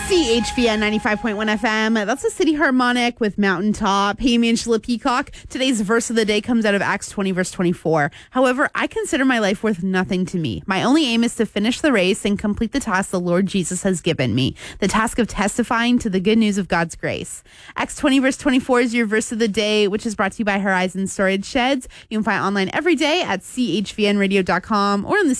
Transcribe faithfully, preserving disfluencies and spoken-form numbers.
C H V N ninety-five point one F M. That's a City Harmonic with Mountaintop. Hey, me and Sheila Peacock. Today's verse of the day comes out of Acts twenty, verse twenty-four. However, I consider my life worth nothing to me. My only aim is to finish the race and complete the task the Lord Jesus has given me. The task of testifying to the good news of God's grace. Acts twenty, verse twenty-four is your verse of the day, which is brought to you by Horizon Storage Sheds. You can find it online every day at c h v n radio dot com or on the